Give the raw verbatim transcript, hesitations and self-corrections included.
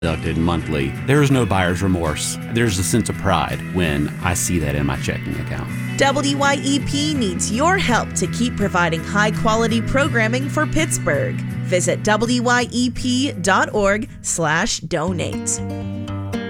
deducted monthly. There is no buyer's remorse. There's a sense of pride when I see that in my checking account. W Y E P needs your help to keep providing high-quality programming for Pittsburgh. Visit W Y E P dot org slash donate.